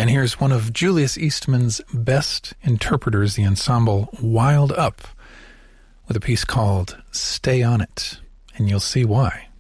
And here's one of Julius Eastman's best interpreters, the ensemble Wild Up, with a piece called Stay On It, and you'll see why.